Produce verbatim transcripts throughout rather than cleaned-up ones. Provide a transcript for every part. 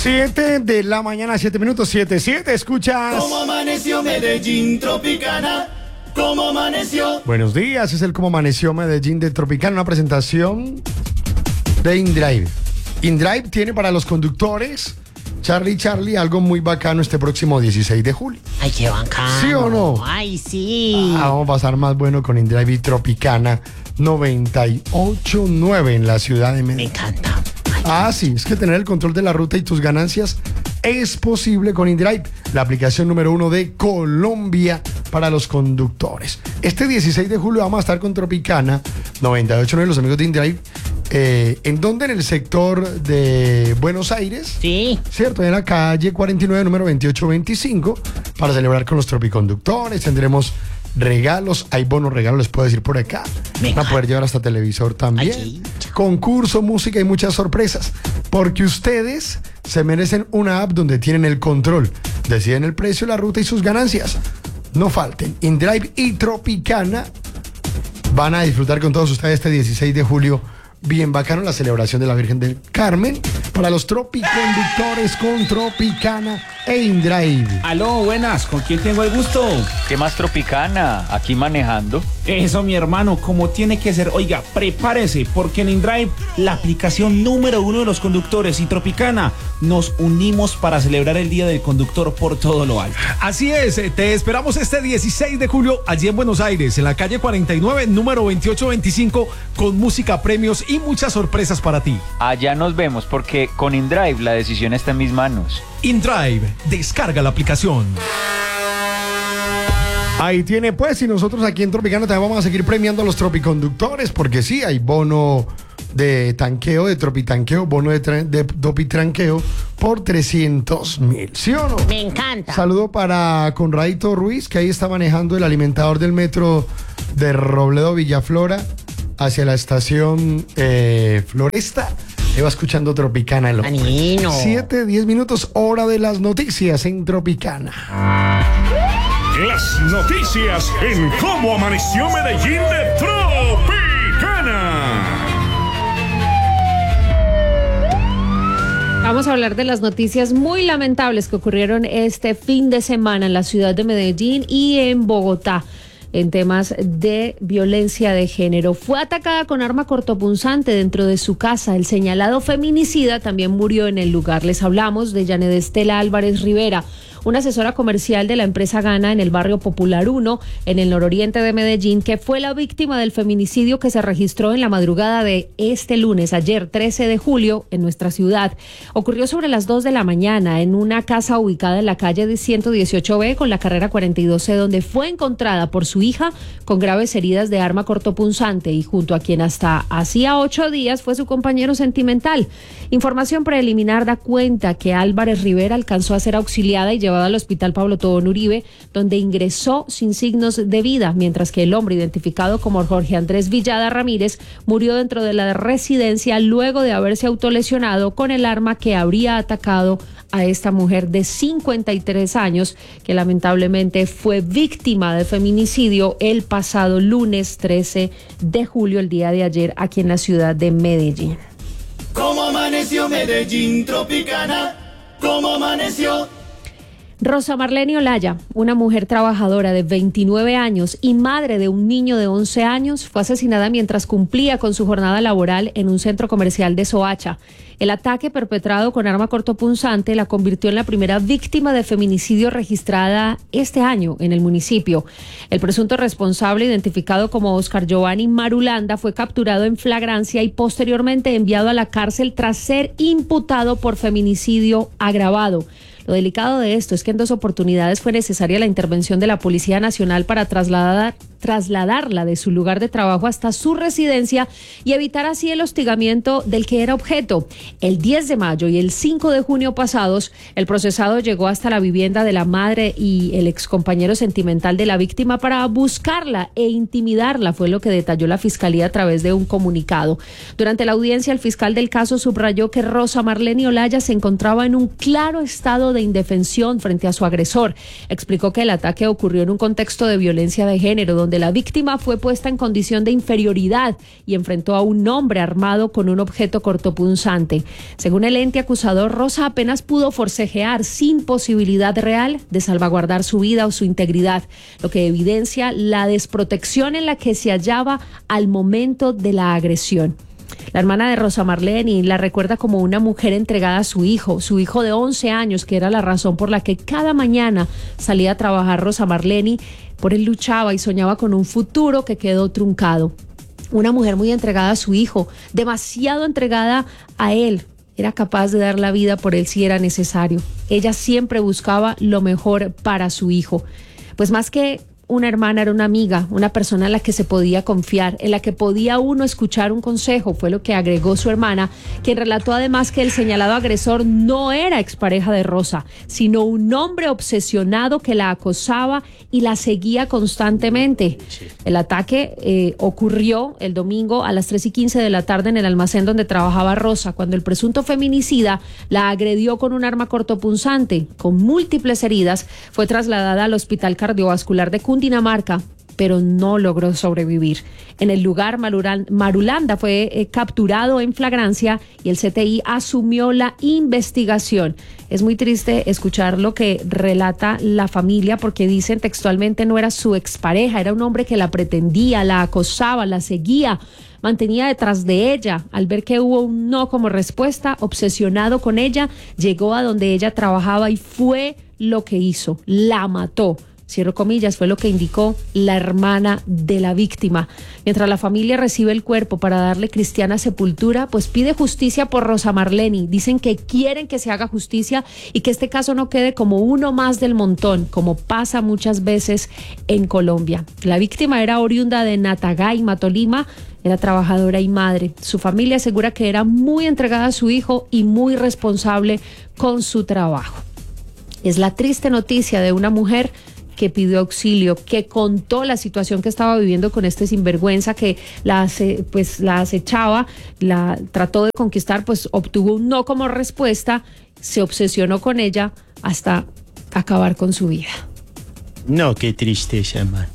siete de la mañana, siete minutos, siete, siete, escuchas. ¿Cómo amaneció Medellín Tropicana? ¿Cómo amaneció? Buenos días, es el Cómo Amaneció Medellín de Tropicana, una presentación de InDrive. InDrive tiene para los conductores, Charlie Charlie, algo muy bacano este próximo dieciséis de julio. Ay, qué bacano. ¿Sí o no? Ay, sí. Ah, vamos a pasar más bueno con InDrive y Tropicana noventa y ocho punto nueve en la ciudad de Medellín. Me encanta. Ay. Ah, sí, es que tener el control de la ruta y tus ganancias es posible con InDrive, la aplicación número uno de Colombia para los conductores. Este dieciséis de julio vamos a estar con Tropicana noventa y ocho punto nueve, los amigos de InDrive. Eh, ¿En dónde? En el sector de Buenos Aires. Sí. Cierto, en la calle cuarenta y nueve, número veintiocho veinticinco, para celebrar con los tropiconductores. Tendremos regalos, hay bonos regalos, les puedo decir por acá. Venga. Van a poder llevar hasta televisor también. Ay, Concurso, música y muchas sorpresas. Porque ustedes se merecen una app donde tienen el control. Deciden el precio, la ruta y sus ganancias. No falten. InDrive y Tropicana van a disfrutar con todos ustedes este dieciséis de julio. Bien bacano la celebración de la Virgen del Carmen para los tropiconductores con Tropicana e InDrive. Aló, buenas, ¿con quién tengo el gusto? ¿Qué más Tropicana? Aquí manejando. Eso, mi hermano, como tiene que ser. Oiga, prepárese, porque en InDrive, la aplicación número uno de los conductores y Tropicana, nos unimos para celebrar el Día del Conductor por todo lo alto. Así es, te esperamos este dieciséis de julio allí en Buenos Aires, en la calle cuarenta y nueve, número veintiocho veinticinco, con música, premios y muchas sorpresas para ti. Allá nos vemos porque con InDrive la decisión está en mis manos. InDrive, descarga la aplicación. Ahí tiene pues, y nosotros aquí en Tropicana también vamos a seguir premiando a los tropiconductores, porque sí, hay bono de tanqueo, de tropitanqueo, bono de, tra- de tropitranqueo por trescientos mil, ¿sí o no? Me encanta. Saludo para Conradito Ruiz, que ahí está manejando el alimentador del metro de Robledo Villaflora hacia la estación eh, Floresta. Ahí va escuchando Tropicana. Anino. siete, diez minutos, hora de las noticias en Tropicana. Las noticias en Cómo Amaneció Medellín de Tropicana. Vamos a hablar de las noticias muy lamentables que ocurrieron este fin de semana en la ciudad de Medellín y en Bogotá en temas de violencia de género. Fue atacada con arma cortopunzante dentro de su casa. El señalado feminicida también murió en el lugar. Les hablamos de Janet Estela Álvarez Rivera, una asesora comercial de la empresa Gana en el barrio Popular uno, en el nororiente de Medellín, que fue la víctima del feminicidio que se registró en la madrugada de este lunes, ayer trece de julio, en nuestra ciudad. Ocurrió sobre las dos de la mañana en una casa ubicada en la calle de ciento dieciocho B con la carrera cuarenta y dos C, donde fue encontrada por su hija con graves heridas de arma cortopunzante y junto a quien hasta hacía ocho días fue su compañero sentimental. Información preliminar da cuenta que Álvarez Rivera alcanzó a ser auxiliada y llevada al hospital Pablo Tobón Uribe, donde ingresó sin signos de vida, mientras que el hombre identificado como Jorge Andrés Villada Ramírez murió dentro de la residencia luego de haberse autolesionado con el arma que habría atacado a esta mujer de cincuenta y tres años, que lamentablemente fue víctima de feminicidio el pasado lunes trece de julio, el día de ayer, aquí en la ciudad de Medellín. ¿Cómo amaneció Medellín Tropicana? ¿Cómo amaneció? Rosa Marlene Olaya, una mujer trabajadora de veintinueve años y madre de un niño de once años, fue asesinada mientras cumplía con su jornada laboral en un centro comercial de Soacha. El ataque perpetrado con arma cortopunzante la convirtió en la primera víctima de feminicidio registrada este año en el municipio. El presunto responsable, identificado como Oscar Giovanni Marulanda, fue capturado en flagrancia y posteriormente enviado a la cárcel tras ser imputado por feminicidio agravado. Lo delicado de esto es que en dos oportunidades fue necesaria la intervención de la Policía Nacional para trasladar, trasladarla de su lugar de trabajo hasta su residencia y evitar así el hostigamiento del que era objeto. El diez de mayo y el cinco de junio pasados, el procesado llegó hasta la vivienda de la madre y el excompañero sentimental de la víctima para buscarla e intimidarla, fue lo que detalló la Fiscalía a través de un comunicado. Durante la audiencia, el fiscal del caso subrayó que Rosa Marlene Olaya se encontraba en un claro estado de indefensión frente a su agresor. Explicó que el ataque ocurrió en un contexto de violencia de género, donde donde la víctima fue puesta en condición de inferioridad y enfrentó a un hombre armado con un objeto cortopunzante. Según el ente acusador, Rosa apenas pudo forcejear sin posibilidad real de salvaguardar su vida o su integridad, lo que evidencia la desprotección en la que se hallaba al momento de la agresión. La hermana de Rosa Marlene la recuerda como una mujer entregada a su hijo, su hijo de once años, que era la razón por la que cada mañana salía a trabajar Rosa Marlene. Por él luchaba y soñaba con un futuro que quedó truncado. Una mujer muy entregada a su hijo, demasiado entregada a él. Era capaz de dar la vida por él si era necesario. Ella siempre buscaba lo mejor para su hijo. Pues más que una hermana, era una amiga, una persona en la que se podía confiar, en la que podía uno escuchar un consejo, fue lo que agregó su hermana, quien relató además que el señalado agresor no era expareja de Rosa, sino un hombre obsesionado que la acosaba y la seguía constantemente. El ataque eh, ocurrió el domingo a las tres y quince de la tarde en el almacén donde trabajaba Rosa, cuando el presunto feminicida la agredió con un arma cortopunzante. Con múltiples heridas, fue trasladada al Hospital Cardiovascular de Cundinamarca, pero no logró sobrevivir. En el lugar, Marulanda fue eh, capturado en flagrancia y el C T I asumió la investigación. Es muy triste escuchar lo que relata la familia, porque dicen textualmente no era su expareja, era un hombre que la pretendía, la acosaba, la seguía, mantenía detrás de ella. Al ver que hubo un no como respuesta, obsesionado con ella, llegó a donde ella trabajaba y fue lo que hizo, la mató. Cierro comillas, fue lo que indicó la hermana de la víctima. Mientras la familia recibe el cuerpo para darle cristiana sepultura, pues pide justicia por Rosa Marlene. Dicen que quieren que se haga justicia y que este caso no quede como uno más del montón, como pasa muchas veces en Colombia. La víctima era oriunda de Natagaima, Tolima, era trabajadora y madre. Su familia asegura que era muy entregada a su hijo y muy responsable con su trabajo. Es la triste noticia de una mujer que pidió auxilio, que contó la situación que estaba viviendo con este sinvergüenza, que la, ace, pues, la acechaba, la trató de conquistar, pues obtuvo un no como respuesta, se obsesionó con ella hasta acabar con su vida. No, qué tristeza, man.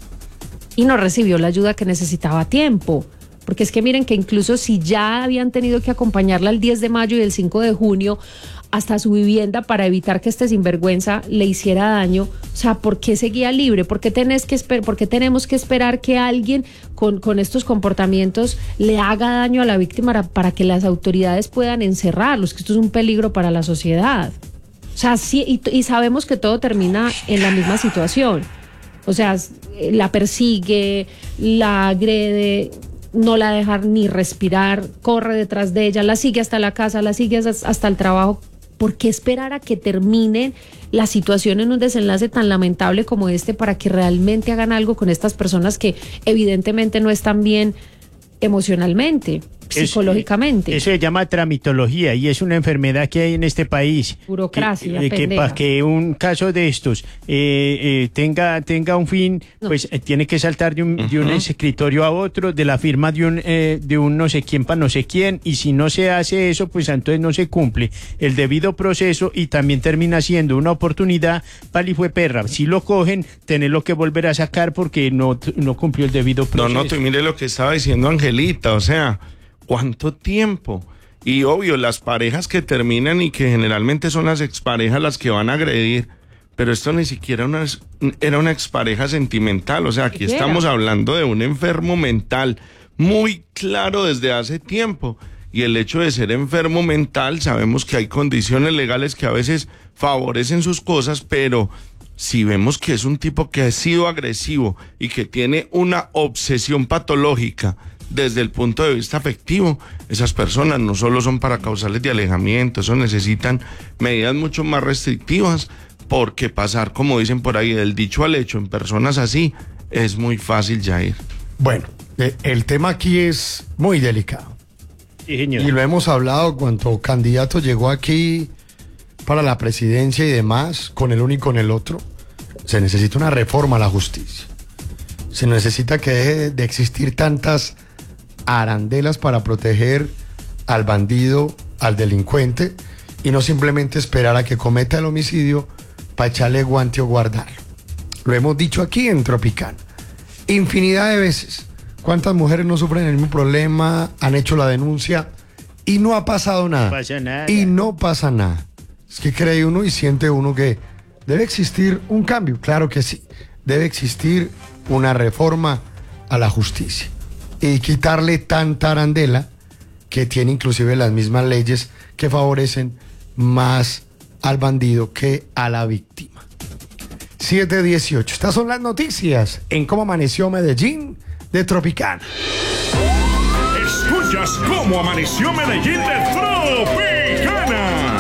Y no recibió la ayuda que necesitaba a tiempo. Porque es que miren que incluso si ya habían tenido que acompañarla el diez de mayo y el cinco de junio hasta su vivienda para evitar que este sinvergüenza le hiciera daño, o sea, ¿por qué seguía libre? ¿Por qué, tenés que esper- ¿por qué tenemos que esperar que alguien con, con estos comportamientos le haga daño a la víctima para, para que las autoridades puedan encerrarlos? Que esto es un peligro para la sociedad. O sea, sí, y, y sabemos que todo termina en la misma situación. O sea, la persigue, la agrede, no la deja ni respirar, corre detrás de ella, la sigue hasta la casa, la sigue hasta el trabajo. ¿Por qué esperar a que termine la situación en un desenlace tan lamentable como este para que realmente hagan algo con estas personas que evidentemente no están bien emocionalmente, psicológicamente? Es, eso se llama tramitología y es una enfermedad que hay en este país. Burocracia, que, que para que un caso de estos eh, eh, tenga tenga un fin, no. pues eh, tiene que saltar de un, uh-huh. de un escritorio a otro, de la firma de un eh, de un no sé quién para no sé quién, y si no se hace eso, pues entonces no se cumple el debido proceso y también termina siendo una oportunidad para el hijo de perra. Si lo cogen, tenerlo que volver a sacar porque no, no cumplió el debido proceso. No, no, tú mire lo que estaba diciendo Angelita, o sea, ¿cuánto tiempo? Y obvio, las parejas que terminan y que generalmente son las exparejas las que van a agredir, pero esto ni siquiera una, era una expareja sentimental, o sea, aquí estamos hablando de un enfermo mental muy claro desde hace tiempo. Y el hecho de ser enfermo mental, sabemos que hay condiciones legales que a veces favorecen sus cosas, pero si vemos que es un tipo que ha sido agresivo y que tiene una obsesión patológica desde el punto de vista afectivo, esas personas no solo son para causales de alejamiento, eso necesitan medidas mucho más restrictivas, porque pasar, como dicen por ahí, del dicho al hecho en personas así es muy fácil, Jair. Bueno, el tema aquí es muy delicado. Sí, señor. Y lo hemos hablado cuando candidato llegó aquí para la presidencia y demás, con el uno y con el otro. Se necesita una reforma a la justicia. Se necesita que deje de existir tantas arandelas para proteger al bandido, al delincuente, y no simplemente esperar a que cometa el homicidio para echarle guante o guardarlo. Lo hemos dicho aquí en Tropicana. infinidad de veces. ¿Cuántas mujeres no sufren el mismo problema, han hecho la denuncia y no ha pasado nada? No pasa nada. Y no pasa nada. Es que cree uno y siente uno que debe existir un cambio. Claro que sí. Debe existir una reforma a la justicia y quitarle tanta arandela que tiene inclusive las mismas leyes que favorecen más al bandido que a la víctima. siete dieciocho. Estas son las noticias en Cómo Amaneció Medellín de Tropicana. Escuchas Cómo Amaneció Medellín de Tropicana.